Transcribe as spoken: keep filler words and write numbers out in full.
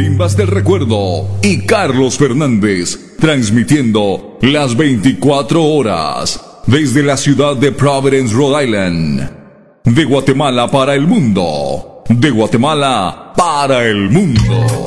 Guayimbas del Recuerdo y Carlos Fernández, transmitiendo las veinticuatro horas desde la ciudad de Providence, Rhode Island. De Guatemala para el mundo. De Guatemala para el mundo.